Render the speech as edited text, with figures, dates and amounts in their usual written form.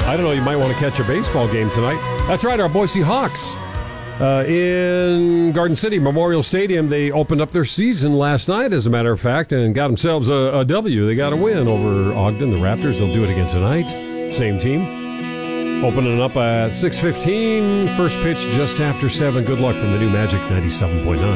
I don't know, you might want to catch a baseball game tonight. That's right, our Boise Hawks in Garden City Memorial Stadium. They opened up their season last night, as a matter of fact, and got themselves a W. They got a win over Ogden, the Raptors. They'll do it again tonight. Same team. Opening up at 6:15. First pitch just after 7. Good luck from the new Magic 97.9.